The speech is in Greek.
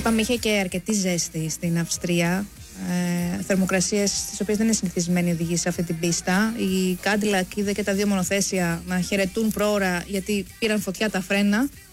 Είπαμε, είχε και αρκετή ζέστη στην Αυστρία. Θερμοκρασίες στις οποίες δεν είναι συνηθισμένη η οδηγή σε αυτή την πίστα. Η Cadillac είδε και τα δύο μονοθέσια να χαιρετούν πρόωρα γιατί πήραν φωτιά τα φρένα.